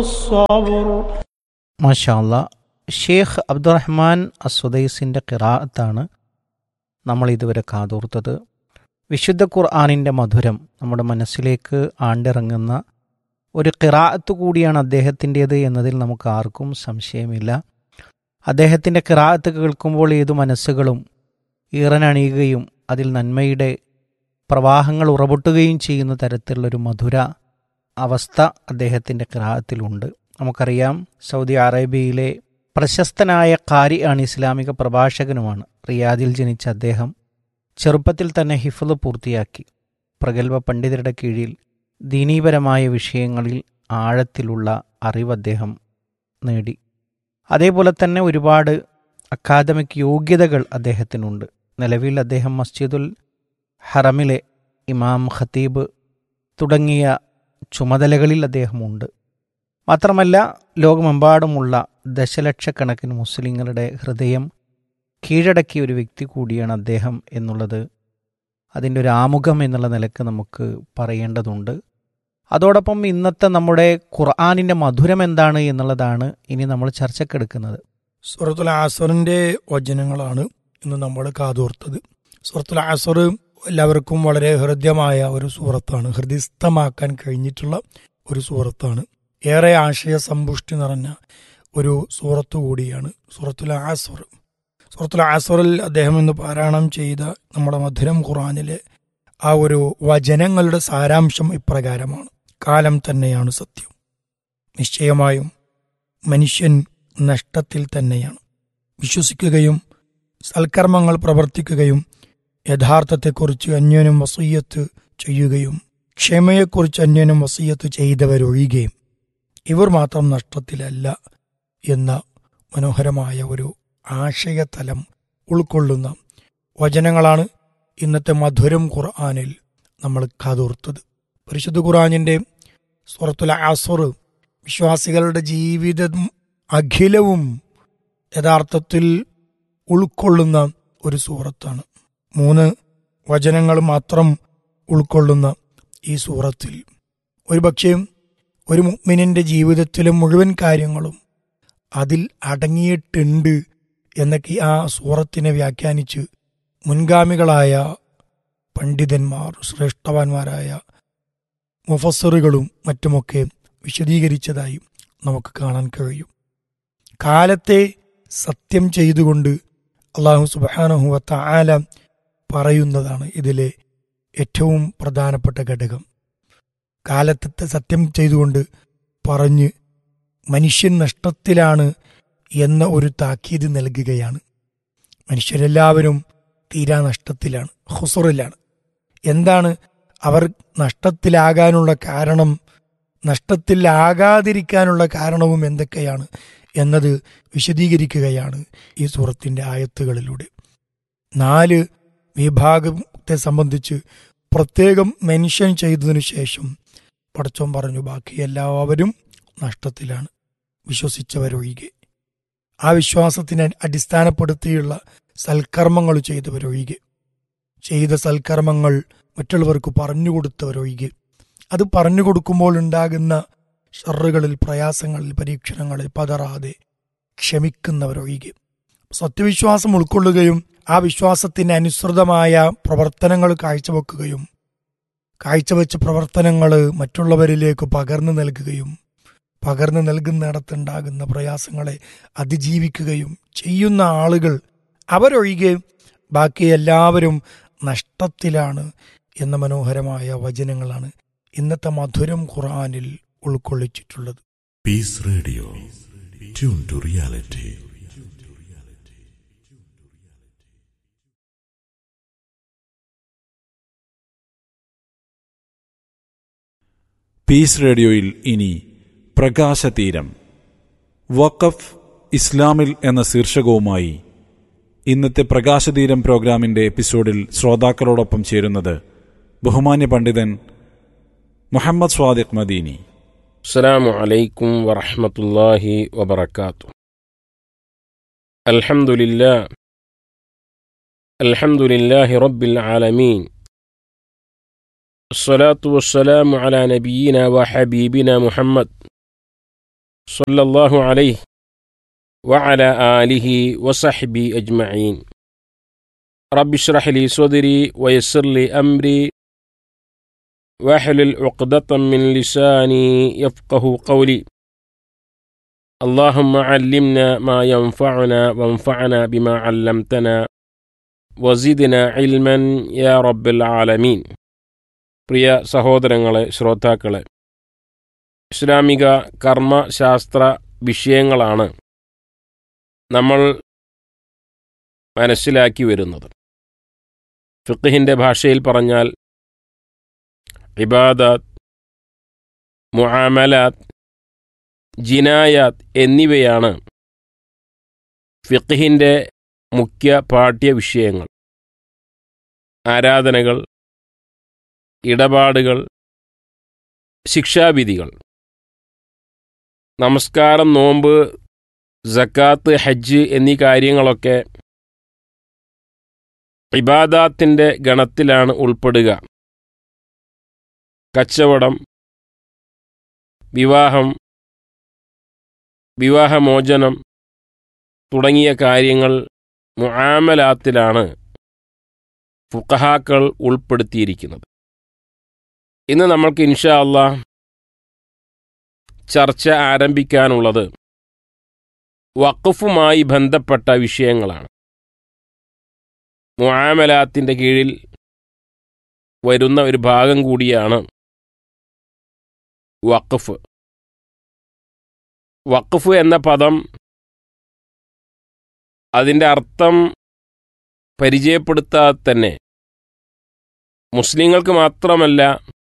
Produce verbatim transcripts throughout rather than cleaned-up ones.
الصبر. മാഷാ അല്ലാ. ഷേഖ് അബ്ദുറഹ്മാൻ അസ്സുദൈസിൻ്റെ ഖിറാഅത്താണ് നമ്മൾ ഇതുവരെ കാതോർത്തത്. വിശുദ്ധ ഖുർആനിൻ്റെ മധുരം നമ്മുടെ മനസ്സിലേക്ക് ആണ്ടിറങ്ങുന്ന ഒരു ഖിറാഅത്ത് കൂടിയാണ് അദ്ദേഹത്തിൻ്റേത് എന്നതിൽ നമുക്ക് ആർക്കും സംശയമില്ല. അദ്ദേഹത്തിൻ്റെ ഖിറാഅത്ത് കേൾക്കുമ്പോൾ ഏതു മനസ്സുകളും ഈറനണിയുകയും അതിൽ നന്മയുടെ പ്രവാഹങ്ങൾ ഉറപൊട്ടുകയും ചെയ്യുന്ന തരത്തിലുള്ളൊരു മധുര അവസ്ഥ അദ്ദേഹത്തിൻ്റെ ഖിറാഅത്തിലുണ്ട്. നമുക്കറിയാം, സൗദി അറേബ്യയിലെ പ്രശസ്തനായ ഖാരി ആണ്, ഇസ്ലാമിക പ്രഭാഷകനുമാണ്. റിയാദിൽ ജനിച്ച അദ്ദേഹം ചെറുപ്പത്തിൽ തന്നെ ഹിഫ്ള് പൂർത്തിയാക്കി. പ്രഗത്ഭ പണ്ഡിതരുടെ കീഴിൽ ദീനീപരമായ വിഷയങ്ങളിൽ ആഴത്തിലുള്ള അറിവ് അദ്ദേഹം നേടി. അതേപോലെ തന്നെ ഒരുപാട് അക്കാദമിക് യോഗ്യതകൾ അദ്ദേഹത്തിനുണ്ട്. നിലവിൽ അദ്ദേഹം മസ്ജിദുൽ ഹറമിലെ ഇമാം, ഖത്തീബ് തുടങ്ങിയ ചുമതലകളിൽ അദ്ദേഹമുണ്ട്. മാത്രമല്ല, ലോകമെമ്പാടുമുള്ള ദശലക്ഷക്കണക്കിന് മുസ്ലിങ്ങളുടെ ഹൃദയം കീഴടക്കിയ ഒരു വ്യക്തി കൂടിയാണ് അദ്ദേഹം എന്നുള്ളത് അതിൻ്റെ ഒരു ആമുഖം എന്നുള്ള നിലക്ക് നമുക്ക് പറയേണ്ടതുണ്ട്. അതോടൊപ്പം ഇന്നത്തെ നമ്മുടെ ഖുർആനിൻ്റെ മധുരം എന്താണ് എന്നുള്ളതാണ് ഇനി നമ്മൾ ചർച്ചക്കെടുക്കുന്നത്. സൂറത്തുൽ അസ്റിന്റെ വചനങ്ങളാണ് ഇന്ന് നമ്മൾ കാതോർത്തത്. സൂറത്തുൽ അസ്ർ എല്ലാവർക്കും വളരെ ഹൃദ്യമായ ഒരു സൂറത്താണ്, ഹൃദയസ്ഥമാക്കാൻ കഴിഞ്ഞിട്ടുള്ള ഒരു സൂറത്താണ്. ഏറെ ആശയ സമ്പുഷ്ടി നിറഞ്ഞ ഒരു സൂറത്ത് കൂടിയാണ് സൂറത്തുൽ അസ്ർ. സൂറത്തുൽ അസ്റിൽ അദ്ദേഹം ഇന്ന് പാരായണം ചെയ്ത നമ്മുടെ മധുരം ഖുർആനിലെ ആ ഒരു വചനങ്ങളുടെ സാരാംശം ഇപ്രകാരമാണ്: കാലം തന്നെയാണ് സത്യം, നിശ്ചയമായും മനുഷ്യൻ നഷ്ടത്തിൽ തന്നെയാണ്. വിശ്വസിക്കുകയും സൽക്കർമ്മങ്ങൾ പ്രവർത്തിക്കുകയും യഥാർത്ഥത്തെക്കുറിച്ച് അന്യോന്യം വസിയ്യത്ത് ചെയ്യുകയും ക്ഷമയെക്കുറിച്ച് അന്യോന്യം വസിയ്യത്ത് ചെയ്തവരൊഴികെയും ഇവർ മാത്രം നഷ്ടത്തിലല്ല എന്ന മനോഹരമായ ഒരു ആശയതലം ഉൾക്കൊള്ളുന്ന വചനങ്ങളാണ് ഇന്നത്തെ മധുരം ഖുർആനിൽ നമ്മൾ കാതോർത്തത്. പരിശുദ്ധ ഖുർആനിൻ്റെ സൂറത്തുൽ അസ്ർ വിശ്വാസികളുടെ ജീവിതം അഖിലവും യഥാർത്ഥത്തിൽ ഉൾക്കൊള്ളുന്ന ഒരു സൂറത്താണ്. മൂന്ന് വചനങ്ങൾ മാത്രം ഉൾക്കൊള്ളുന്ന ഈ സൂറത്തിൽ ഒരുപക്ഷേ ഒരു മുഅ്മിനിന്റെ ജീവിതത്തിലെ മുഴുവൻ കാര്യങ്ങളും അതിൽ അടങ്ങിയിട്ടുണ്ട് എന്നൊക്കെ ആ സൂറത്തിനെ വ്യാഖ്യാനിച്ച് മുൻഗാമികളായ പണ്ഡിതന്മാർ, ശ്രേഷ്ഠവാന്മാരായ മുഫസ്സിറുകളും മറ്റുമൊക്കെ വിശദീകരിച്ചതായി നമുക്ക് കാണാൻ കഴിയും. കാലത്തെ സത്യം ചെയ്തുകൊണ്ട് അല്ലാഹു സുബ്ഹാനഹു വ തആല പറയുന്നതാണ് ഇതിലെ ഏറ്റവും പ്രധാനപ്പെട്ട ഘടകം. കാലത്തെ സത്യം ചെയ്തുകൊണ്ട് പറഞ്ഞ് മനുഷ്യൻ നഷ്ടത്തിലാണ് എന്ന ഒരു താക്കീത് നൽകുകയാണ്. മനുഷ്യരെല്ലാവരും തീരാ നഷ്ടത്തിലാണ്, ഹുസുറിലാണ്. എന്താണ് അവർ നഷ്ടത്തിലാകാനുള്ള കാരണം, നഷ്ടത്തിലാകാതിരിക്കാനുള്ള കാരണവും എന്തൊക്കെയാണ് എന്നത് വിശദീകരിക്കുകയാണ് ഈ സൂറത്തിൻ്റെ ആയത്തുകളിലൂടെ. നാല് വിഭാഗത്തെ സംബന്ധിച്ച് പ്രത്യേകം മെൻഷൻ ചെയ്തതിനു ശേഷം പടച്ചോൻ പറഞ്ഞു, ബാക്കി എല്ലാവരും നഷ്ടത്തിലാണ്, വിശ്വസിച്ചവരൊഴികെ. ആ വിശ്വാസത്തിനെ അടിസ്ഥാനപ്പെടുത്തിയുള്ള സൽക്കർമ്മങ്ങൾ ചെയ്തവരൊഴികെ, ചെയ്ത സൽക്കർമ്മങ്ങൾ മറ്റുള്ളവർക്ക് പറഞ്ഞുകൊടുത്തവരൊഴികെ, അത് പറഞ്ഞു കൊടുക്കുമ്പോൾ ഉണ്ടാകുന്ന ഷറുകളിൽ, പ്രയാസങ്ങളിൽ, പരീക്ഷണങ്ങളിൽ പതറാതെ ക്ഷമിക്കുന്നവരൊഴികെ. സത്യവിശ്വാസം ഉൾക്കൊള്ളുകയും ആ വിശ്വാസത്തിന് അനുസൃതമായ പ്രവർത്തനങ്ങൾ കാഴ്ചവെക്കുകയും കാഴ്ചവെച്ച പ്രവർത്തനങ്ങൾ മറ്റുള്ളവരിലേക്ക് പകർന്നു നൽകുകയും പകർന്നു നൽകുന്നിടത്തുണ്ടാകുന്ന പ്രയാസങ്ങളെ അതിജീവിക്കുകയും ചെയ്യുന്ന ആളുകൾ അവരൊഴികെ ബാക്കി എല്ലാവരും നഷ്ടത്തിലാണ് എന്ന മനോഹരമായ വചനങ്ങളാണ് ഇന്നത്തെ മധുരം ഖുർആനിൽ ഉൾക്കൊള്ളിച്ചിട്ടുള്ളത്. Piece radio, tune to reality. Piece റേഡിയോയിൽ ഇനി പ്രകാശതീരം, വഖഫ് ഇസ്ലാമിൽ എന്ന ശീർഷകവുമായി ഇന്നത്തെ പ്രകാശതീരം പ്രോഗ്രാമിന്റെ എപ്പിസോഡിൽ ശ്രോതാക്കളോടൊപ്പം ചേരുന്നത് ബഹുമാന്യ പണ്ഡിതൻ മുഹമ്മദ് സ്വാദിഖ് മദീനി. അസ്സലാമു അലൈക്കും വറഹ്മത്തുള്ളാഹി വബറകാതുഹു. അൽഹംദുലില്ലാഹ് അൽഹംദുലില്ലാഹി റബ്ബിൽ ആലമീൻ. الصلاة والسلام على نبينا وحبيبنا محمد സല്ലല്ലാഹു അലൈഹി വഅല ആലിഹി വസഹ്ബി അജ്മഈൻ. റബ്ബി ഇശ്റഹ് ലി സ്വദ്രി വയസ്സിർ ലി അംരി വഹ്ലുൽ ഉഖ്ദതം മിൻ ലിസാനി യഫ്ഖഹു ഖൗലി. اللهم علمنا ما ينفعنا وانفعنا بما علمتنا وزدنا علما يا رب العالمين. പ്രിയ സഹോദരങ്ങളെ, ശ്രോതാക്കളെ, ഇസ്ലാമിക കർമ്മശാസ്ത്ര വിഷയങ്ങളാണ് നമ്മൾ മനസ്സിലാക്കി വരുന്നത്. ഫിഖ്ഹിന്റെ ഭാഷയിൽ പറഞ്ഞാൽ ഇബാദത്ത്, മുആമലാത്ത്, ജിനായാത്ത് എന്നിവയാണ് ഫിഖ്ഹിന്റെ മുഖ്യ പാഠ്യ വിഷയങ്ങൾ. ആരാധനകൾ, ഇടപാടുകൾ, ശിക്ഷാവിധികൾ, നമസ്കാരം, നോമ്പ്, സക്കാത്ത്, ഹജ്ജ് എന്നീ കാര്യങ്ങളൊക്കെ ഇബാദാത്തിൻ്റെ ഗണത്തിലാണ് ഉൾപ്പെടുക. കച്ചവടം, വിവാഹം, വിവാഹമോചനം തുടങ്ങിയ കാര്യങ്ങൾ മുആമലാത്തിലാണ് ഫുഖഹാക്കൾ ഉൾപ്പെടുത്തിയിരിക്കുന്നത്. ഇന്ന് നമ്മൾക്ക് ഇൻഷാ അല്ലാഹ് ചർച്ച ആരംഭിക്കാനുള്ളത് വഖഫുമായി ബന്ധപ്പെട്ട വിഷയങ്ങളാണ്. മുആമലാത്തിൻ്റെ കീഴിൽ വരുന്ന ഒരു ഭാഗം കൂടിയാണ് വഖഫ്. വഖഫ് എന്ന പദം, അതിൻ്റെ അർത്ഥം പരിചയപ്പെടുത്താതെ തന്നെ മുസ്ലിങ്ങൾക്ക് മാത്രമല്ല,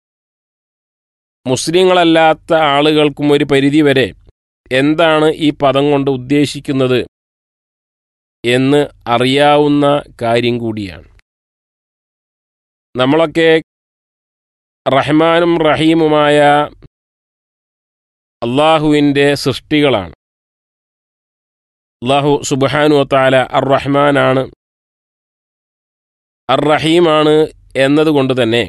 മുസ്ലിങ്ങളല്ലാത്ത ആളുകൾക്കും ഒരു പരിധിവരെ എന്താണ് ഈ പദം കൊണ്ട് ഉദ്ദേശിക്കുന്നത് എന്ന് അറിയാവുന്ന കാര്യം കൂടിയാണ്. നമ്മളൊക്കെ റഹ്മാനും റഹീമുമായ അള്ളാഹുവിൻ്റെ സൃഷ്ടികളാണ്. അള്ളാഹു സുബ്ഹാനഹു വ തആല അർ റഹ്മാനാണ്, അർ റഹീമാണ് എന്നതുകൊണ്ട് തന്നെ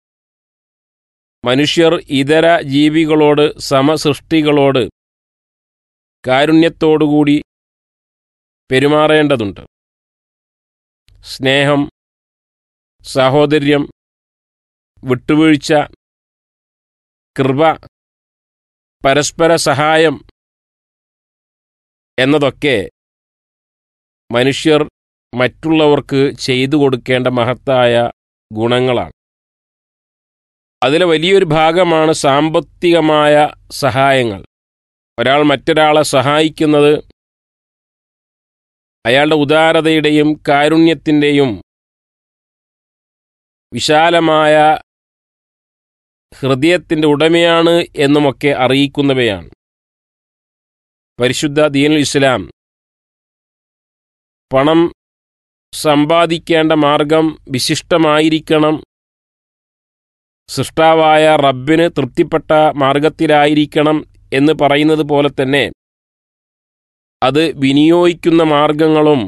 മനുഷ്യർ ഇതര ജീവികളോട്, സമസൃഷ്ടികളോട് കാരുണ്യത്തോടുകൂടി പെരുമാറേണ്ടതുണ്ട്. സ്നേഹം, സാഹോദര്യം, വിട്ടുവീഴ്ച, കൃപ, പരസ്പര സഹായം എന്നതൊക്കെ മനുഷ്യർ മറ്റുള്ളവർക്ക് ചെയ്തു കൊടുക്കേണ്ട മഹത്തായ ഗുണങ്ങളാണ്. അതിലെ വലിയൊരു ഭാഗമാണ് സാമ്പത്തികമായ സഹായങ്ങൾ. ഒരാൾ മറ്റൊരാളെ സഹായിക്കുന്നത് അയാളുടെ ഉദാരതയുടെയും കാരുണ്യത്തിൻ്റെയും വിശാലമായ ഹൃദയത്തിൻ്റെ ഉടമയാണ് എന്നുമൊക്കെ അറിയിക്കുന്നവയാണ്. പരിശുദ്ധ ദീനുൽ ഇസ്ലാം പണം സമ്പാദിക്കേണ്ട മാർഗം വിശിഷ്ടമായിരിക്കണം, സൃഷ്ടാവായ റബ്ബിന് തൃപ്തിപ്പെട്ട മാർഗത്തിലായിരിക്കണം എന്ന് പറയുന്നത് പോലെ തന്നെ അത് വിനിയോഗിക്കുന്ന മാർഗങ്ങളും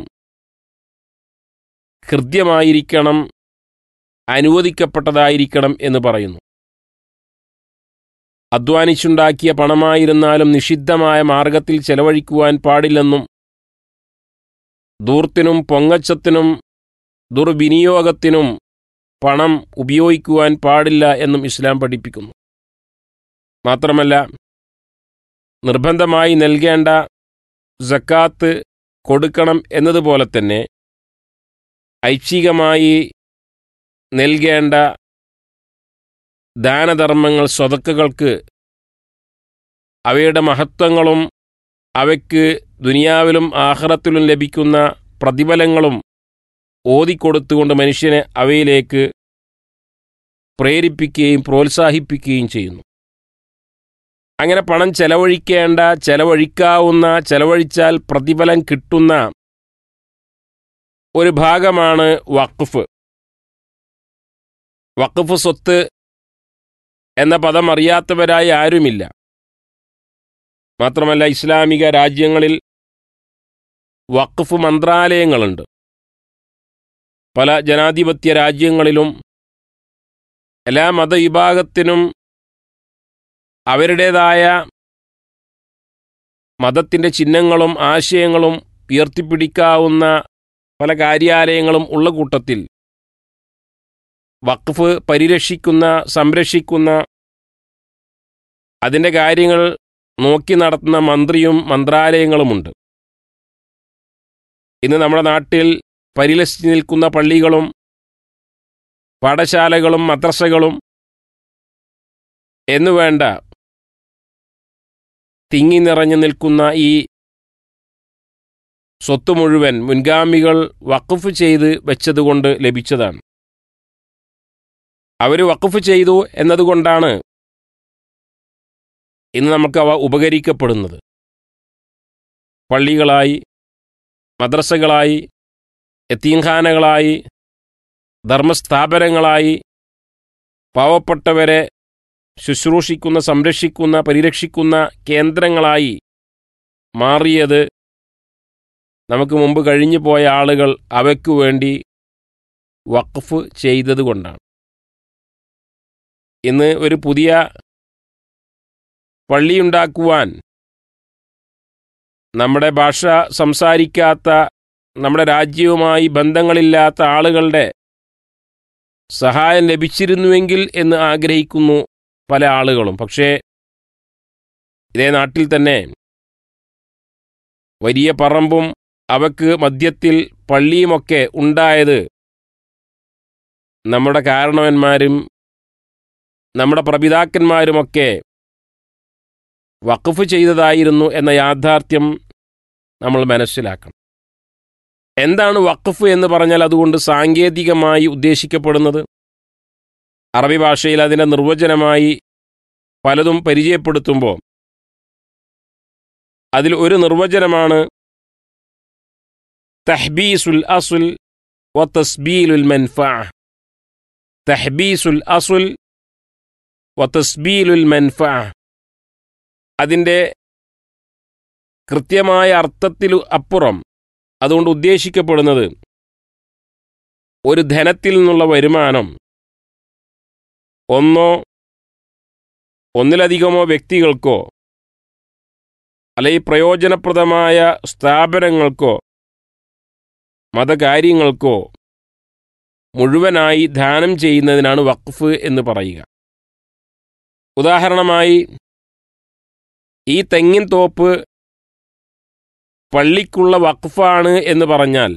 ഹൃദ്യമായിരിക്കണം, അനുവദിക്കപ്പെട്ടതായിരിക്കണം എന്ന് പറയുന്നു. അധ്വാനിച്ചുണ്ടാക്കിയ പണമായിരുന്നാലും നിഷിദ്ധമായ മാർഗത്തിൽ ചെലവഴിക്കുവാൻ പാടില്ലെന്നും ധൂർത്തിനും പൊങ്ങച്ചത്തിനും ദുർവിനിയോഗത്തിനും പണം ഉപയോഗിക്കുവാൻ പാടില്ല എന്നും ഇസ്ലാം പഠിപ്പിക്കുന്നു. മാത്രമല്ല, നിർബന്ധമായി നൽകേണ്ട സക്കാത്ത് കൊടുക്കണം എന്നതുപോലെ തന്നെ ഐച്ഛികമായി നൽകേണ്ട ദാനധർമ്മങ്ങൾ, സ്വതക്കകൾക്ക് അവയുടെ മഹത്വങ്ങളും അവയ്ക്ക് ദുനിയാവിലും ആഖിറത്തിലും ലഭിക്കുന്ന പ്രതിഫലങ്ങളും ഓതിക്കൊടുത്തുകൊണ്ട് മനുഷ്യനെ അവയിലേക്ക് പ്രേരിപ്പിക്കുകയും പ്രോത്സാഹിപ്പിക്കുകയും ചെയ്യുന്നു. അങ്ങനെ പണം ചെലവഴിക്കേണ്ട, ചെലവഴിക്കാവുന്ന, ചെലവഴിച്ചാൽ പ്രതിഫലം കിട്ടുന്ന ഒരു ഭാഗമാണ് വഖഫ്. വഖഫ് സ്വത്ത് എന്ന പദം അറിയാത്തവരായി ആരുമില്ല. മാത്രമല്ല, ഇസ്ലാമിക രാജ്യങ്ങളിൽ വഖഫ് മന്ത്രാലയങ്ങളുണ്ട്. പല ജനാധിപത്യ രാജ്യങ്ങളിലും എല്ലാ മതവിഭാഗത്തിനും അവരുടേതായ മതത്തിൻ്റെ ചിഹ്നങ്ങളും ആശയങ്ങളും ഉയർത്തിപ്പിടിക്കാവുന്ന പല കാര്യാലയങ്ങളും ഉള്ള കൂട്ടത്തിൽ വഖഫ് പരിരക്ഷിക്കുന്ന, സംരക്ഷിക്കുന്ന, അതിൻ്റെ കാര്യങ്ങൾ നോക്കി നടത്തുന്ന മന്ത്രിയും മന്ത്രാലയങ്ങളുമുണ്ട്. ഇന്ന് നമ്മുടെ നാട്ടിൽ പരിലസിച്ച് നിൽക്കുന്ന പള്ളികളും പാഠശാലകളും മദ്രസകളും എന്നുവേണ്ട തിങ്ങി നിറഞ്ഞു നിൽക്കുന്ന ഈ സ്വത്ത് മുഴുവൻ മുൻഗാമികൾ വഖഫ് ചെയ്ത് വെച്ചതുകൊണ്ട് ലഭിച്ചതാണ്. അവർ വഖഫ് ചെയ്തു എന്നതുകൊണ്ടാണ് ഇന്ന് നമുക്ക് അവ ഉപകരിക്കപ്പെടുന്നത്. പള്ളികളായി, മദ്രസകളായി, യതീംഖാനകളായി, ധർമ്മസ്ഥാപനങ്ങളായി പാവപ്പെട്ടവരെ ശുശ്രൂഷിക്കുന്ന, സംരക്ഷിക്കുന്ന, പരിരക്ഷിക്കുന്ന കേന്ദ്രങ്ങളായി മാറിയത് നമുക്ക് മുമ്പ് കഴിഞ്ഞു പോയ ആളുകൾ അവയ്ക്കു വേണ്ടി വഖഫ് ചെയ്തതുകൊണ്ടാണ്. ഇന്ന് ഒരു പുതിയ പള്ളിയുണ്ടാക്കുവാൻ നമ്മുടെ ഭാഷ സംസാരിക്കാത്ത, നമ്മുടെ രാജ്യവുമായി ബന്ധങ്ങളില്ലാത്ത ആളുകളുടെ സഹായം ലഭിച്ചിരുന്നുവെങ്കിൽ എന്ന് ആഗ്രഹിക്കുന്നു പല ആളുകളും. പക്ഷേ ഇതേ നാട്ടിൽ തന്നെ വലിയ പറമ്പും അവക്ക് മധ്യത്തിൽ പള്ളിയുമൊക്കെ ഉണ്ടായത് നമ്മുടെ കാരണവന്മാരും നമ്മുടെ പ്രപിതാക്കന്മാരുമൊക്കെ വഖഫ് ചെയ്തതായിരുന്നു എന്ന യാഥാർത്ഥ്യം നമ്മൾ മനസ്സിലാക്കണം. എന്താണ് വഖഫ് എന്ന് പറഞ്ഞാൽ അതുകൊണ്ട് സാങ്കേതികമായി ഉദ്ദേശിക്കപ്പെടുന്നത്? അറബി ഭാഷയിൽ അതിൻ്റെ നിർവചനമായി പലതും പരിചയപ്പെടുത്തുമ്പോൾ അതിൽ ഒരു നിർവചനമാണ് തഹ്ബീസുൽ അസ്ൽ വ തസ്ബീലുൽ മൻഫഅ. തഹ്ബീസുൽ അസ്ൽ വ തസ്ബീലുൽ മൻഫഅ. അതിൻ്റെ കൃത്യമായ അർത്ഥത്തിൽ അപ്പുറം അതുകൊണ്ട് ഉദ്ദേശിക്കപ്പെടുന്നത് ഒരു ധനത്തിൽ നിന്നുള്ള വരുമാനം ഒന്നോ ഒന്നിലധികമോ വ്യക്തികൾക്കോ അല്ലെങ്കിൽ പ്രയോജനപ്രദമായ സ്ഥാപനങ്ങൾക്കോ മതകാര്യങ്ങൾക്കോ മുഴുവനായി ദാനം ചെയ്യുന്നതിനാണ് വഖഫ് എന്ന് പറയുക. ഉദാഹരണമായി, ഈ തെങ്ങിൻ തോപ്പ് പള്ളിക്കുള്ള വഖഫാണ് എന്ന് പറഞ്ഞാൽ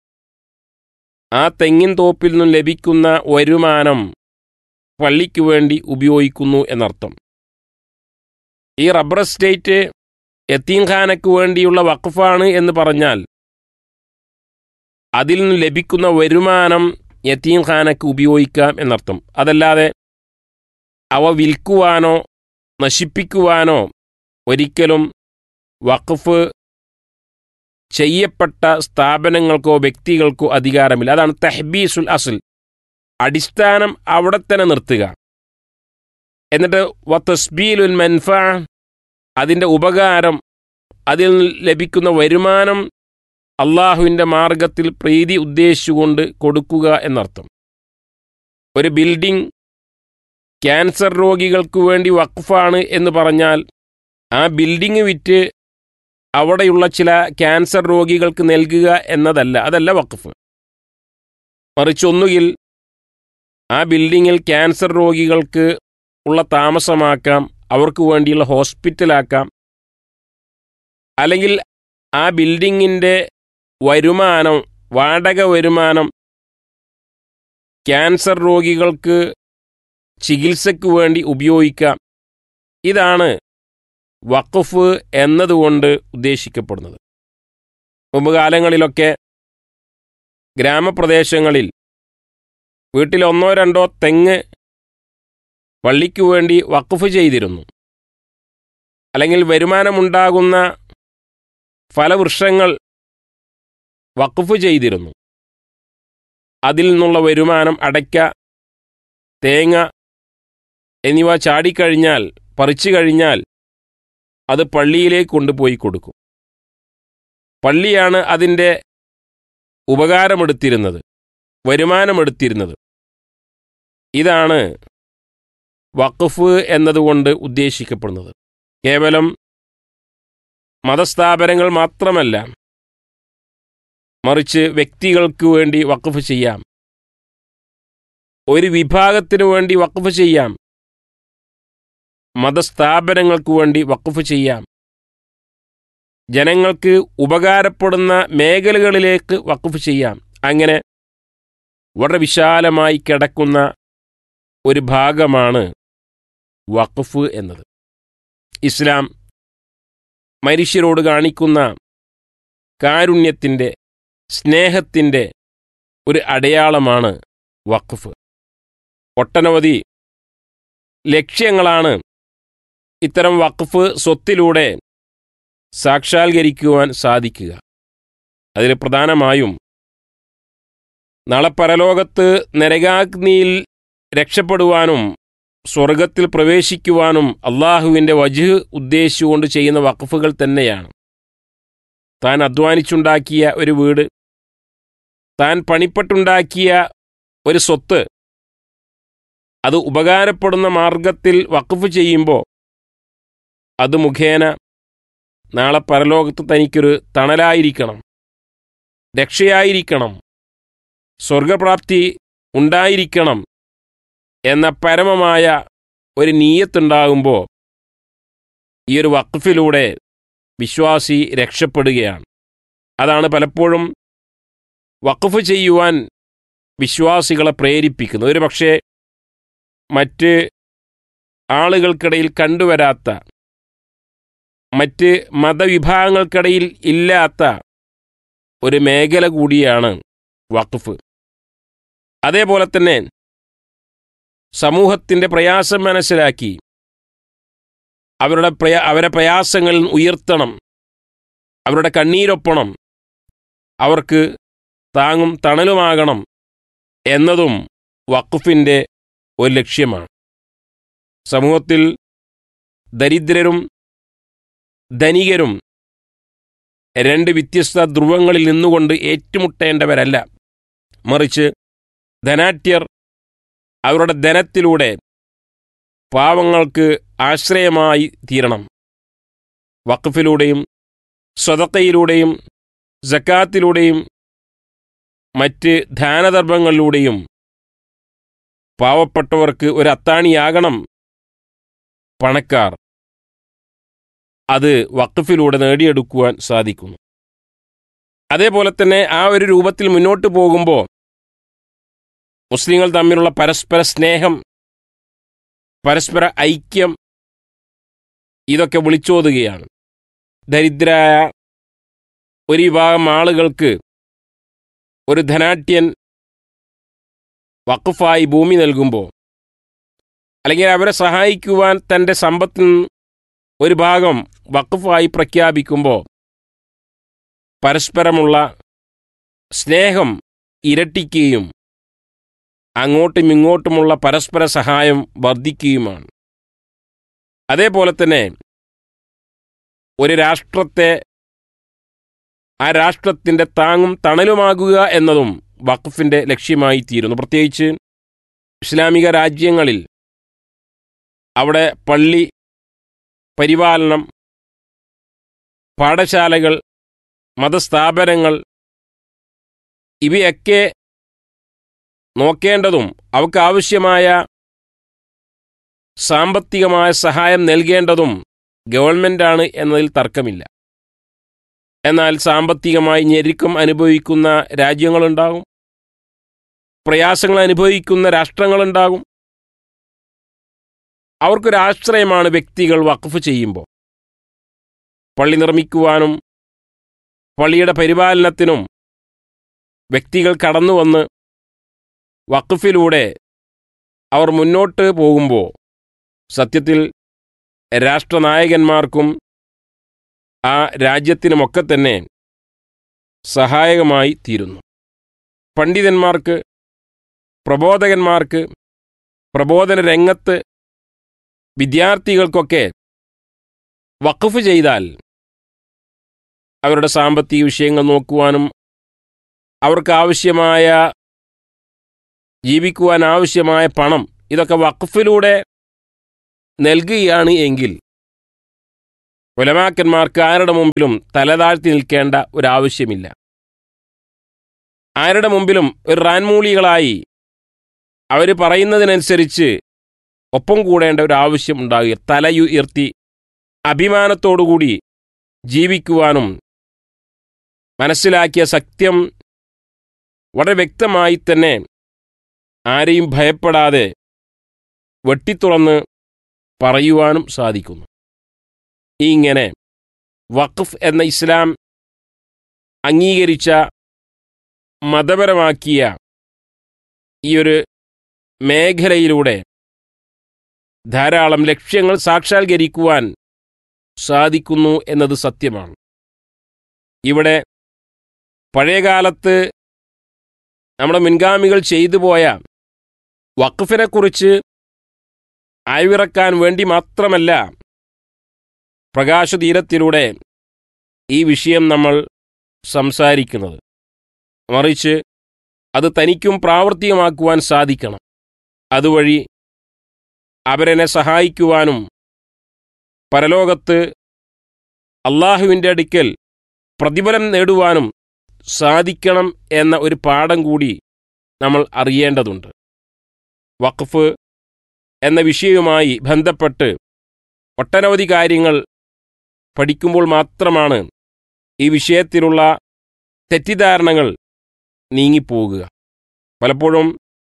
ആ തെങ്ങിൻ തോപ്പിൽ നിന്നും ലഭിക്കുന്ന വരുമാനം പള്ളിക്കു വേണ്ടി ഉപയോഗിക്കുന്നു എന്നർത്ഥം. ഈ റബ്ബർ എസ്റ്റേറ്റ് യതീംഖാനയ്ക്ക് വേണ്ടിയുള്ള വഖഫാണ് എന്ന് പറഞ്ഞാൽ അതിൽ നിന്ന് ലഭിക്കുന്ന വരുമാനം യതീംഖാനയ്ക്ക് ഉപയോഗിക്കാം എന്നർത്ഥം. അതല്ലാതെ അവ വിൽക്കുവാനോ നശിപ്പിക്കുവാനോ ഒരിക്കലും വഖഫ് ചെയ്യപ്പെട്ട സ്ഥാപനങ്ങൾക്കോ വ്യക്തികൾക്കോ അധികാരമില്ല. അതാണ് തഹ്ബീസുൽ അസ്ൽ. അടിസ്ഥാനം അവിടെ തന്നെ നിർത്തുക. എന്നിട്ട് വ തസ്ബീലുൽ മൻഫഅ, അതിൻ്റെ ഉപകാരം, അതിൽ ലഭിക്കുന്ന വരുമാനം അള്ളാഹുവിൻ്റെ മാർഗത്തിൽ പ്രീതി ഉദ്ദേശിച്ചുകൊണ്ട് കൊടുക്കുക എന്നർത്ഥം. ഒരു ബിൽഡിംഗ് ക്യാൻസർ രോഗികൾക്ക് വേണ്ടി വഖഫാണ് എന്ന് പറഞ്ഞാൽ ആ ബിൽഡിംഗ് വിറ്റ് അവിടെയുള്ള ചില ക്യാൻസർ രോഗികൾക്ക് നൽകുക എന്നതല്ല, അതല്ല വഖഫ്. മറിച്ച് ഒന്നുകിൽ ആ ബിൽഡിങ്ങിൽ ക്യാൻസർ രോഗികൾക്ക് ഉള്ള താമസമാക്കാം, അവർക്ക് വേണ്ടിയുള്ള ഹോസ്പിറ്റലാക്കാം, അല്ലെങ്കിൽ ആ ബിൽഡിങ്ങിൻ്റെ വരുമാനം, വാടക വരുമാനം ക്യാൻസർ രോഗികൾക്ക് ചികിത്സയ്ക്ക് വേണ്ടി ഉപയോഗിക്കാം. ഇതാണ് വഖഫ് എന്നതുകൊണ്ട് ഉദ്ദേശിക്കപ്പെടുന്നത്. മുമ്പ് കാലങ്ങളിലൊക്കെ ഗ്രാമപ്രദേശങ്ങളിൽ വീട്ടിൽ ഒന്നോ രണ്ടോ തെങ്ങ് പള്ളിക്കു വേണ്ടി വഖഫ് ചെയ്തിരുന്നു. അല്ലെങ്കിൽ വരുമാനമുണ്ടാകുന്ന ഫലവൃക്ഷങ്ങൾ വഖഫ് ചെയ്തിരുന്നു. അതിൽ നിന്നുള്ള വരുമാനം അടയ്ക്ക, തേങ്ങ എന്നിവ ചാടിക്കഴിഞ്ഞാൽ, പറിച്ചു കഴിഞ്ഞാൽ അത് പള്ളിയിലേക്ക് കൊണ്ടുപോയി കൊടുക്കും. പള്ളിയാണ് അതിൻ്റെ ഉപകാരമെടുത്തിരുന്നത്, വരുമാനമെടുത്തിരുന്നത്. ഇതാണ് വഖഫ് എന്നതുകൊണ്ട് ഉദ്ദേശിക്കപ്പെടുന്നത്. കേവലം മതസ്ഥാപനങ്ങൾ മാത്രമല്ല, മറിച്ച് വ്യക്തികൾക്ക് വേണ്ടി വഖഫ് ചെയ്യാം, ഒരു വിഭാഗത്തിനു വേണ്ടി വഖഫ് ചെയ്യാം, മതസ്ഥാപനങ്ങൾക്ക് വേണ്ടി വഖഫ് ചെയ്യാം, ജനങ്ങൾക്ക് ഉപകാരപ്പെടുന്ന മേഖലകളിലേക്ക് വഖഫ് ചെയ്യാം. അങ്ങനെ വളരെ വിശാലമായി കിടക്കുന്ന ഒരു ഭാഗമാണ് വഖഫ് എന്നത്. ഇസ്ലാം മനുഷ്യരോട് കാണിക്കുന്ന കാരുണ്യത്തിൻ്റെ, സ്നേഹത്തിൻ്റെ ഒരു അടയാളമാണ് വഖഫ്. ഒട്ടനവധി ലക്ഷ്യങ്ങളാണ് ഇത്തരം വഖഫ് സ്വത്തിലൂടെ സാക്ഷാത്കരിക്കുവാൻ സാധിക്കുക. അതിൽ പ്രധാനമായും നാളെ പരലോകത്ത് നരകാഗ്നിയിൽ രക്ഷപ്പെടുവാനും സ്വർഗത്തിൽ പ്രവേശിക്കുവാനും അള്ളാഹുവിൻ്റെ വജ്ഹ് ഉദ്ദേശിച്ചുകൊണ്ട് ചെയ്യുന്ന വഖഫുകൾ തന്നെയാണ്. താൻ അധ്വാനിച്ചുണ്ടാക്കിയ ഒരു വീട്, താൻ പണിപ്പെട്ടുണ്ടാക്കിയ ഒരു സ്വത്ത്, അത് ഉപകാരപ്പെടുന്ന മാർഗത്തിൽ വഖഫ് ചെയ്യുമ്പോൾ അത് മുഖേന നാളെ പരലോകത്ത് തനിക്കൊരു തണലായിരിക്കണം, രക്ഷയായിരിക്കണം, സ്വർഗപ്രാപ്തി ഉണ്ടായിരിക്കണം എന്ന പരമമായ ഒരു നീയത്തുണ്ടാകുമ്പോൾ ഈ ഒരു വഖഫിലൂടെ വിശ്വാസി രക്ഷപ്പെടുകയാണ്. അതാണ് പലപ്പോഴും വഖഫ് ചെയ്യുവാൻ വിശ്വാസികളെ പ്രേരിപ്പിക്കുന്നത്. ഒരു പക്ഷേ മറ്റ് ആളുകൾക്കിടയിൽ കണ്ടുവരാത്ത, മറ്റ് മതവിഭാഗങ്ങൾക്കിടയിൽ ഇല്ലാത്ത ഒരു മേഖല കൂടിയാണ് വഖഫ്. അതേപോലെ തന്നെ സമൂഹത്തിൻ്റെ പ്രയാസം മനസ്സിലാക്കി അവരുടെ പ്രയാ അവരെ പ്രയാസങ്ങളിൽ ഉയർത്തണം, അവരുടെ കണ്ണീരൊപ്പണം, അവർക്ക് താങ്ങും തണലുമാകണം എന്നതും വഖഫിൻ്റെ ഒരു ലക്ഷ്യമാണ്. സമൂഹത്തിൽ ദരിദ്രരും ധനികരും രണ്ട് വ്യത്യസ്ത ധ്രുവങ്ങളിൽ നിന്നുകൊണ്ട് ഏറ്റുമുട്ടേണ്ടവരല്ല, മറിച്ച് ധനാഢ്യർ അവരുടെ ധനത്തിലൂടെ പാവങ്ങൾക്ക് ആശ്രയമായി തീരണം. വഖഫിലൂടെയും സ്വതക്കയിലൂടെയും സക്കാത്തിലൂടെയും മറ്റ് ദാനധർമ്മങ്ങളിലൂടെയും പാവപ്പെട്ടവർക്ക് ഒരു അത്താണിയാകണം പണക്കാർ. അത് വഖഫിലൂടെ നേടിയെടുക്കുവാൻ സാധിക്കുന്നു. അതേപോലെ തന്നെ ആ ഒരു രൂപത്തിൽ മുന്നോട്ട് പോകുമ്പോൾ മുസ്ലിങ്ങൾ തമ്മിലുള്ള പരസ്പര സ്നേഹം, പരസ്പര ഐക്യം, ഇതൊക്കെ വിളിച്ചോതുകയാണ്. ദരിദ്രരായ ഒരു വിഭാഗം ആളുകൾക്ക് ഒരു ധനാഢ്യൻ വഖഫായി ഭൂമി നൽകുമ്പോൾ, അല്ലെങ്കിൽ അവരെ സഹായിക്കുവാൻ തൻ്റെ സമ്പത്തിൽ ഒരു ഭാഗം വഖഫായി പ്രഖ്യാപിക്കുമ്പോൾ പരസ്പരമുള്ള സ്നേഹം ഇരട്ടിക്കുകയും അങ്ങോട്ടും ഇങ്ങോട്ടുമുള്ള പരസ്പര സഹായം വർദ്ധിക്കുകയുമാണ്. അതേപോലെ തന്നെ ഒരു രാഷ്ട്രത്തെ, ആ രാഷ്ട്രത്തിൻ്റെ താങ്ങും തണലുമാകുക എന്നതും വഖഫിൻ്റെ ലക്ഷ്യമായി തീരുന്നു. പ്രത്യേകിച്ച് ഇസ്ലാമിക രാജ്യങ്ങളിൽ അവിടെ പള്ളി പരിപാലനം, പാഠശാലകൾ, മതസ്ഥാപനങ്ങൾ ഇവയൊക്കെ നോക്കേണ്ടതും അവർക്ക് ആവശ്യമായ സാമ്പത്തികമായ സഹായം നൽകേണ്ടതും ഗവൺമെൻറ്റാണ് എന്നതിൽ തർക്കമില്ല. എന്നാൽ സാമ്പത്തികമായി ഞെരുക്കം അനുഭവിക്കുന്ന രാജ്യങ്ങളുണ്ടാകും, പ്രയാസങ്ങൾ അനുഭവിക്കുന്ന രാഷ്ട്രങ്ങളുണ്ടാകും. അവർക്കൊരാശ്രയമാണ് വ്യക്തികൾ വഖഫ് ചെയ്യുമ്പോൾ. പള്ളി നിർമ്മിക്കുവാനും പള്ളിയുടെ പരിപാലനത്തിനും വ്യക്തികൾ കടന്നു വന്ന് വഖഫിലൂടെ അവർ മുന്നോട്ട് പോകുമ്പോൾ സത്യത്തിൽ രാഷ്ട്രനായകന്മാർക്കും ആ രാജ്യത്തിനുമൊക്കെ തന്നെ സഹായകമായി തീരുന്നു. പണ്ഡിതന്മാർക്ക്, പ്രബോധകന്മാർക്ക്, പ്രബോധന രംഗത്ത് വിദ്യാർത്ഥികൾക്കൊക്കെ വഖഫ് ചെയ്താൽ അവരുടെ സാമ്പത്തിക വിഷയങ്ങൾ നോക്കുവാനും അവർക്ക് ആവശ്യമായ ജീവിക്കുവാൻ ആവശ്യമായ പണം ഇതൊക്കെ വഖഫിലൂടെ നൽകുകയാണ് എങ്കിൽ ഉലമാക്കന്മാർക്ക് ആരുടെ മുമ്പിലും തലതാഴ്ത്തി നിൽക്കേണ്ട ഒരാവശ്യമില്ല. ആരുടെ മുമ്പിലും ഒരു റാൻമൂളികളായി അവർ പറയുന്നതിനനുസരിച്ച് ഒപ്പം കൂടേണ്ട ഒരു ആവശ്യം ഉണ്ടാകുക. തലയുയർത്തി അഭിമാനത്തോടുകൂടി ജീവിക്കുവാനും മനസ്സിലാക്കിയ സത്യം വളരെ വ്യക്തമായി തന്നെ ആരെയും ഭയപ്പെടാതെ വെട്ടിത്തുറന്ന് പറയുവാനും സാധിക്കുന്നു. ഇങ്ങനെ വഖഫ് എന്ന ഇസ്ലാം അംഗീകരിച്ച മതപരമാക്കിയ ഈ ഒരു മേഖലയിലൂടെ ധാരാളം ലക്ഷ്യങ്ങൾ സാക്ഷാത്കരിക്കുവാൻ സാധിക്കുന്നു എന്നത് സത്യമാണ്. ഇവിടെ പഴയകാലത്ത് നമ്മുടെ മുൻഗാമികൾ ചെയ്തു പോയ വഖഫിനെക്കുറിച്ച് ആയ്വിറക്കാൻ വേണ്ടി മാത്രമല്ല പ്രകാശതീരത്തിലൂടെ ഈ വിഷയം നമ്മൾ സംസാരിക്കുന്നത്. മറിച്ച് അത് തനിക്കും പ്രാവർത്തികമാക്കുവാൻ സാധിക്കണം. അതുവഴി അവരെന്നെ സഹായിക്കുവാനും പരലോകത്ത് അള്ളാഹുവിൻ്റെ അടുക്കൽ പ്രതിഫലം നേടുവാനും സാധിക്കണം എന്ന ഒരു പാഠം കൂടി നമ്മൾ അറിയേണ്ടതുണ്ട്. വഖഫ് എന്ന വിഷയവുമായി ബന്ധപ്പെട്ട് ഒട്ടനവധി കാര്യങ്ങൾ പഠിക്കുമ്പോൾ മാത്രമാണ് ഈ വിഷയത്തിലുള്ള തെറ്റിദ്ധാരണകൾ നീങ്ങിപ്പോകുക. പലപ്പോഴും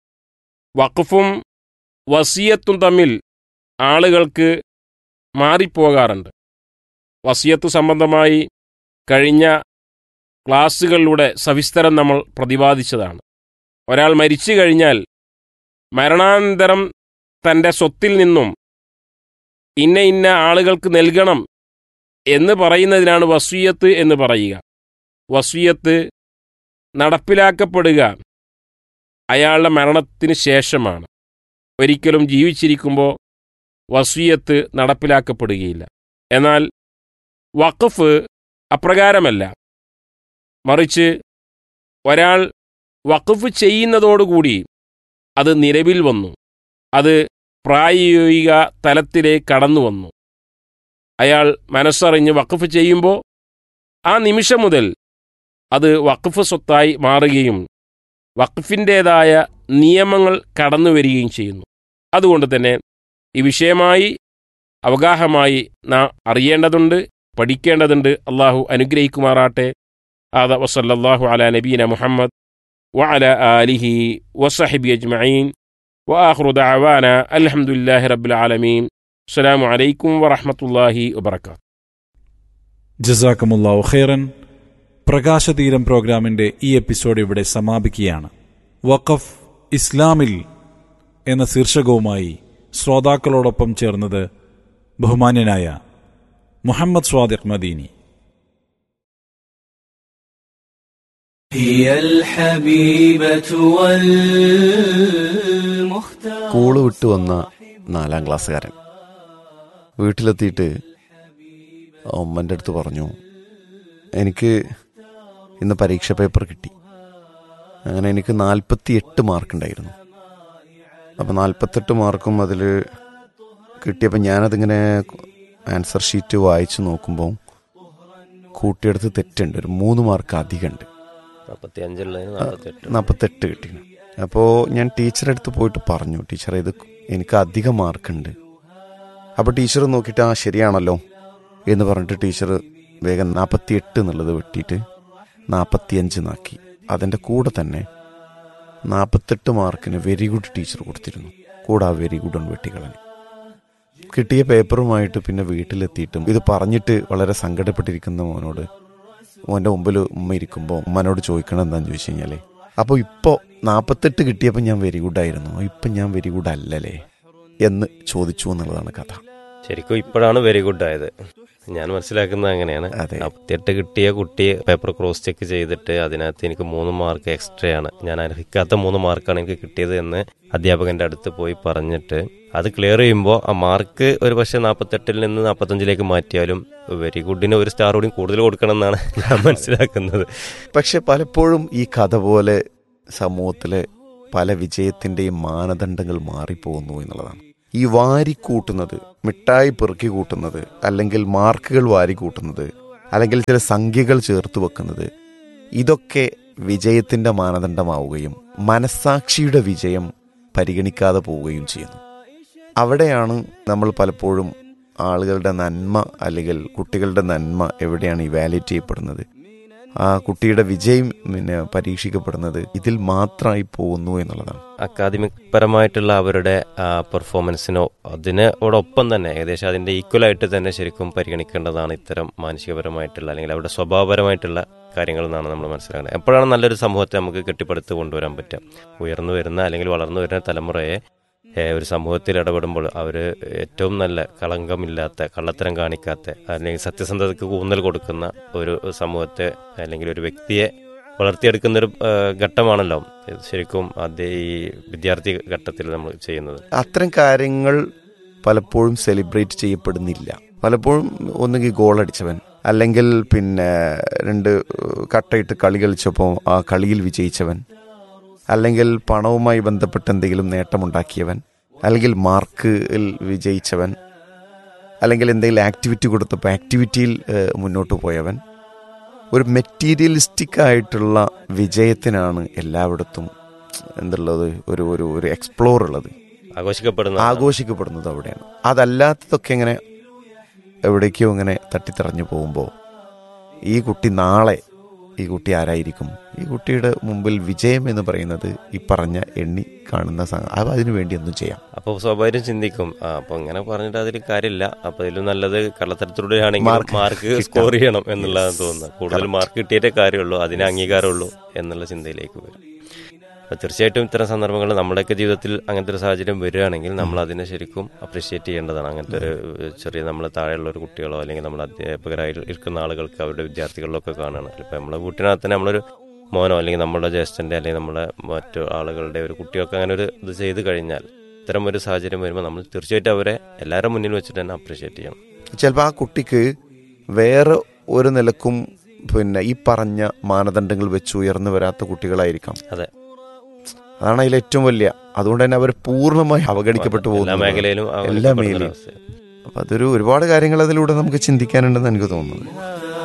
വഖഫും വസിയത്തും തമ്മിൽ ആളുകൾക്ക് മാറിപ്പോകാറുണ്ട്. വസിയത്ത് സംബന്ധമായി കഴിഞ്ഞ ക്ലാസ്സുകളിലൂടെ സവിസ്തരം നമ്മൾ പ്രതിപാദിച്ചതാണ്. ഒരാൾ മരിച്ചു കഴിഞ്ഞാൽ മരണാനന്തരം തൻ്റെ സ്വത്തിൽ നിന്നും ഇന്ന ഇന്ന ആളുകൾക്ക് നൽകണം എന്ന് പറയുന്നതിനാണ് വസിയത്ത് എന്ന് പറയുക. വസിയത്ത് നടപ്പിലാക്കപ്പെടുക അയാളുടെ മരണത്തിന് ശേഷമാണ്. ഒരിക്കലും ജീവിച്ചിരിക്കുമ്പോൾ വസിയത്ത് നടപ്പിലാക്കപ്പെടുകയില്ല. എന്നാൽ വഖഫ് അപ്രകാരമല്ല. മറിച്ച് ഒരാൾ വഖഫ് ചെയ്യുന്നതോടുകൂടി അത് നിലവിൽ വന്നു, അത് പ്രായോഗിക തലത്തിലേക്ക് കടന്നു വന്നു. അയാൾ മനസ്സറിഞ്ഞ് വഖഫ് ചെയ്യുമ്പോൾ ആ നിമിഷം മുതൽ അത് വഖഫ് സ്വത്തായി മാറുകയും വഖഫിൻ്റേതായ നിയമങ്ങൾ കടന്നു വരികയും ചെയ്യുന്നു. അതുകൊണ്ട് തന്നെ ഈ വിഷയമായി അവഗാഹമായി നാം അറിയേണ്ടതുണ്ട്, പഠിക്കേണ്ടതുണ്ട്. അള്ളാഹു അനുഗ്രഹിക്കുമാറാട്ടെ. ആദ വസല്ലല്ലാഹു അലാ നബീന മുഹമ്മദ് വഅലാ ആലിഹി വസഹബി അജ്മഈൻ വആഖിറു ദഅവാന അൽഹംദുലില്ലാഹി റബ്ബിൽ ആലമീൻ. അസ്സലാമു അലൈക്കും വറഹ്മത്തുള്ളാഹി വബറകാതുഹു. ജസാക്കമുല്ലാഹു ഖൈറൻ. പ്രകാശതീരം പ്രോഗ്രാമിന്റെ ഈ എപ്പിസോഡ് ഇവിടെ സമാപിക്കുകയാണ്. വഖഫ് ഇസ്ലാമിൽ എന്ന ശീർഷകവുമായി ശ്രോതാക്കളോടൊപ്പം ചേർന്നത് ബഹുമാന്യനായ മുഹമ്മദ് സ്വാദിഖ് മദീനി. സ്കൂള് വിട്ടു വന്ന നാലാം ക്ലാസ്സുകാരൻ വീട്ടിലെത്തിയിട്ട് ഉമ്മൻ്റെ അടുത്ത് പറഞ്ഞു, എനിക്ക് ഇന്ന് പരീക്ഷ പേപ്പർ കിട്ടി. അങ്ങനെ എനിക്ക് നാൽപ്പത്തി എട്ട് മാർക്കുണ്ടായിരുന്നു. അപ്പം നാൽപ്പത്തെട്ട് മാർക്കും അതിൽ കിട്ടിയപ്പോൾ ഞാനതിങ്ങനെ ആൻസർ ഷീറ്റ് വായിച്ച് നോക്കുമ്പോൾ കൂട്ടിയെടുത്ത് തെറ്റുണ്ട്, ഒരു മൂന്ന് മാർക്ക് അധികമുണ്ട്. നാൽപ്പത്തെട്ട് കിട്ടി. അപ്പോൾ ഞാൻ ടീച്ചറെ അടുത്ത് പോയിട്ട് പറഞ്ഞു, ടീച്ചറെ ഇത് എനിക്ക് അധികം മാർക്കുണ്ട്. അപ്പോൾ ടീച്ചർ നോക്കിയിട്ട് ആ ശരിയാണല്ലോ എന്ന് പറഞ്ഞിട്ട് ടീച്ചർ വേഗം നാൽപ്പത്തി എട്ട് എന്നുള്ളത് വെട്ടിയിട്ട് നാൽപ്പത്തിയഞ്ച് നാക്കി. അതിൻ്റെ കൂടെ തന്നെ നാൽപ്പത്തെട്ട് മാർക്കിന് വെരി ഗുഡ് ടീച്ചർ കൊടുത്തിരുന്നു. കൂടെ ആ വെരി ഗുഡ് ഒന്ന് വെട്ടിക്കളഞ്ഞു. കിട്ടിയ പേപ്പറുമായിട്ട് പിന്നെ വീട്ടിലെത്തിയിട്ടും ഇത് പറഞ്ഞിട്ട് വളരെ സങ്കടപ്പെട്ടിരിക്കുന്ന മോനോട്, മോൻ്റെ മുമ്പിൽ ഉമ്മ ഇരിക്കുമ്പോൾ ഉമ്മനോട് ചോദിക്കണം എന്താണെന്ന് ചോദിച്ചു കഴിഞ്ഞാൽ, അപ്പോൾ ഇപ്പോൾ നാൽപ്പത്തെട്ട് കിട്ടിയപ്പോൾ ഞാൻ വെരി ഗുഡായിരുന്നു, ഇപ്പം ഞാൻ വെരി ഗുഡ് അല്ലല്ലേ എന്ന് ചോദിച്ചു എന്നുള്ളതാണ് കഥ. ശരിക്കും ഇപ്പോഴാണ് വെരി ഗുഡ് ആയത്. ഞാൻ മനസ്സിലാക്കുന്നത് അങ്ങനെയാണ്. നാൽപ്പത്തിയെട്ട് കിട്ടിയ കുട്ടി പേപ്പർ ക്രോസ് ചെക്ക് ചെയ്തിട്ട് അതിനകത്ത് എനിക്ക് മൂന്ന് മാർക്ക് എക്സ്ട്രാ ആണ്, ഞാൻ അർഹിക്കാത്ത മൂന്ന് മാർക്കാണ് എനിക്ക് കിട്ടിയത് എന്ന് അധ്യാപകന്റെ അടുത്ത് പോയി പറഞ്ഞിട്ട് അത് ക്ലിയർ ചെയ്യുമ്പോൾ ആ മാർക്ക് ഒരു പക്ഷേ നാൽപ്പത്തെട്ടിൽ നിന്ന് നാൽപ്പത്തഞ്ചിലേക്ക് മാറ്റിയാലും വെരി ഗുഡിന് ഒരു സ്റ്റാർ കൂടി കൂടുതൽ കൊടുക്കണം എന്നാണ് ഞാൻ മനസ്സിലാക്കുന്നത്. പക്ഷെ പലപ്പോഴും ഈ കഥ പോലെ സമൂഹത്തിലെ പല വിജയത്തിൻ്റെയും മാനദണ്ഡങ്ങൾ മാറിപ്പോകുന്നു എന്നുള്ളതാണ്. ഈ വാരിക്കൂട്ടുന്നത്, മിഠായി പെറുക്കി കൂട്ടുന്നത്, അല്ലെങ്കിൽ മാർക്കുകൾ വാരിക്കൂട്ടുന്നത്, അല്ലെങ്കിൽ ചില സംഖ്യകൾ ചേർത്ത് വെക്കുന്നത്, ഇതൊക്കെ വിജയത്തിൻ്റെ മാനദണ്ഡമാവുകയും മനസ്സാക്ഷിയുടെ വിജയം പരിഗണിക്കാതെ പോവുകയും ചെയ്യുന്നു. അവിടെയാണ് നമ്മൾ പലപ്പോഴും ആളുകളുടെ നന്മ അല്ലെങ്കിൽ കുട്ടികളുടെ നന്മ എവിടെയാണ് ഇവാലുവേറ്റ് ചെയ്യപ്പെടുന്നത്, ആ കുട്ടിയുടെ വിജയം പിന്നെ പരീക്ഷിക്കപ്പെടുന്നത് ഇതിൽ മാത്രമായി പോകുന്നു എന്നുള്ളതാണ്. അക്കാദമിക് പരമായിട്ടുള്ള അവരുടെ പെർഫോമൻസിനോ അതിനോടൊപ്പം തന്നെ ഏകദേശം അതിൻ്റെ ഈക്വലായിട്ട് തന്നെ ശരിക്കും പരിഗണിക്കേണ്ടതാണ് ഇത്തരം മാനസികപരമായിട്ടുള്ള അല്ലെങ്കിൽ അവരുടെ സ്വഭാവപരമായിട്ടുള്ള കാര്യങ്ങൾ എന്നാണ് നമ്മൾ മനസ്സിലാക്കുന്നത്. എപ്പോഴാണ് നല്ലൊരു സമൂഹത്തെ നമുക്ക് കെട്ടിപ്പടുത്ത് കൊണ്ടുവരാൻ പറ്റുക? ഉയർന്നു വരുന്ന അല്ലെങ്കിൽ വളർന്നു വരുന്ന തലമുറയെ ഒരു സമൂഹത്തിൽ ഇടപെടുമ്പോൾ അവർ ഏറ്റവും നല്ല കളങ്കമില്ലാത്ത, കള്ളത്തരം കാണിക്കാത്ത, അല്ലെങ്കിൽ സത്യസന്ധതയ്ക്ക് ഊന്നൽ കൊടുക്കുന്ന ഒരു സമൂഹത്തെ അല്ലെങ്കിൽ ഒരു വ്യക്തിയെ വളർത്തിയെടുക്കുന്നൊരു ഘട്ടമാണല്ലോ ശരിക്കും അതേ ഈ വിദ്യാർത്ഥി ഘട്ടത്തിൽ നമ്മൾ ചെയ്യുന്നത്. അത്തരം കാര്യങ്ങൾ പലപ്പോഴും സെലിബ്രേറ്റ് ചെയ്യപ്പെടുന്നില്ല. പലപ്പോഴും ഒന്നുകിൽ ഗോൾ അടിച്ചവൻ, അല്ലെങ്കിൽ പിന്നെ രണ്ട് കട്ടയിട്ട് കളി കളിച്ചപ്പോൾ ആ കളിയിൽ വിജയിച്ചവൻ, അല്ലെങ്കിൽ പണവുമായി ബന്ധപ്പെട്ട് എന്തെങ്കിലും നേട്ടമുണ്ടാക്കിയവൻ, അല്ലെങ്കിൽ മാർക്കിൽ വിജയിച്ചവൻ, അല്ലെങ്കിൽ എന്തെങ്കിലും ആക്ടിവിറ്റി കൊടുത്തപ്പോൾ ആക്ടിവിറ്റിയിൽ മുന്നോട്ട് പോയവൻ. ഒരു മെറ്റീരിയലിസ്റ്റിക് ആയിട്ടുള്ള വിജയത്തിനാണ് എല്ലായിടത്തും എന്തുള്ളത്, ഒരു ഒരു ഒരു എക്സ്പ്ലോർ ഉള്ളത്, ആഘോഷിക്കപ്പെടുന്നത് ആഘോഷിക്കപ്പെടുന്നത് അവിടെയാണ്. അതല്ലാത്തതൊക്കെ ഇങ്ങനെ എവിടേക്കോ ഇങ്ങനെ തട്ടിത്തറഞ്ഞു പോകുമ്പോൾ ഈ കുട്ടി നാളെ ഈ കുട്ടി ആരായിരിക്കും? ഈ കുട്ടിയുടെ മുമ്പിൽ വിജയം എന്ന് പറയുന്നത് ഈ പറഞ്ഞ എണ്ണി കാണുന്ന സംഘം, അതിനു വേണ്ടി ഒന്നും ചെയ്യാം. അപ്പോൾ സ്വാഭാവികം ചിന്തിക്കും, അപ്പോൾ ഇങ്ങനെ പറഞ്ഞിട്ട് അതിൽ കാര്യമില്ല, അപ്പോൾ ഇതിലും നല്ലത് കള്ളത്തരത്തിലൂടെ ആണെങ്കിൽ മാർക്ക് സ്കോർ ചെയ്യണം എന്നുള്ളതാണ് തോന്നുന്നത്. കൂടുതൽ മാർക്ക് കിട്ടിയിട്ടേ കാര്യമുള്ളൂ, അതിന് അംഗീകാരമുള്ളൂ എന്നുള്ള ചിന്തയിലേക്ക് വരും. അപ്പോൾ തീർച്ചയായിട്ടും ഇത്തരം സന്ദർഭങ്ങൾ നമ്മുടെയൊക്കെ ജീവിതത്തിൽ അങ്ങനത്തെ ഒരു സാഹചര്യം വരികയാണെങ്കിൽ നമ്മൾ അതിനെ ശരിക്കും അപ്രീഷിയേറ്റ് ചെയ്യേണ്ടതാണ്. അങ്ങനത്തെ ഒരു ചെറിയ നമ്മൾ താഴെയുള്ള ഒരു കുട്ടികളോ അല്ലെങ്കിൽ നമ്മൾ അധ്യാപകരായി ഇരിക്കുന്ന ആളുകൾക്ക് അവരുടെ വിദ്യാർത്ഥികളിലൊക്കെ കാണുകയാണ്. ഇപ്പോൾ നമ്മളെ വീട്ടിനകത്ത് തന്നെ നമ്മളൊരു മോനോ അല്ലെങ്കിൽ നമ്മുടെ ജ്യേഷ്ഠൻ്റെ അല്ലെങ്കിൽ നമ്മുടെ മറ്റു ആളുകളുടെ ഒരു കുട്ടികൾക്ക് അങ്ങനെ ഒരു ഇത് ചെയ്ത് കഴിഞ്ഞാൽ ഇത്തരം ഒരു സാഹചര്യം വരുമ്പോൾ നമ്മൾ തീർച്ചയായിട്ടും അവരെ എല്ലാവരും മുന്നിൽ വെച്ചിട്ട് തന്നെ അപ്രീഷിയേറ്റ് ചെയ്യണം. ചിലപ്പോൾ ആ കുട്ടിക്ക് വേറെ ഒരു നിലക്കും പിന്നെ ഈ പറഞ്ഞ മാനദണ്ഡങ്ങൾ വെച്ച് ഉയർന്നു വരാത്ത കുട്ടികളായിരിക്കാം. അതെ, അതാണ് അതിൽ ഏറ്റവും വലിയ. അതുകൊണ്ട് തന്നെ അവർ പൂർണ്ണമായി അവഗണിക്കപ്പെട്ടു പോകുന്നു എല്ലാ മേഖലയിലും. എല്ലാ മേഖലയിലും. അപ്പൊ അതൊരു ഒരുപാട് കാര്യങ്ങൾ അതിലൂടെ നമുക്ക് ചിന്തിക്കാനുണ്ടെന്ന് എനിക്ക് തോന്നുന്നു.